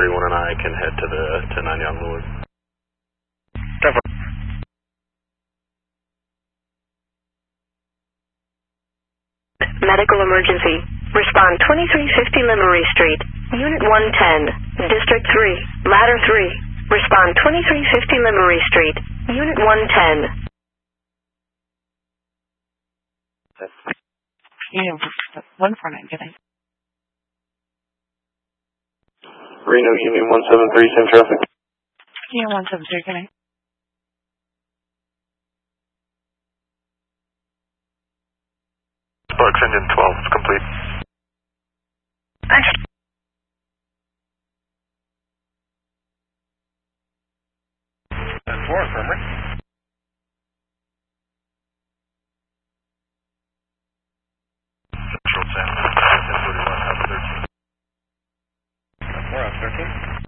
31 and I can head to 9 Young Lewis. Medical emergency. Respond 2350 Lemery Street, Unit 110, District 3, Ladder 3. Respond 2350 Lemery Street, Unit 110. Yeah, 149, good night. Reno Union 173, same traffic. Yeah, 173, good night. Sparks engine 12 is complete. Thanks. That's 4, infirmary. Central San 31, 13. 4 out 13.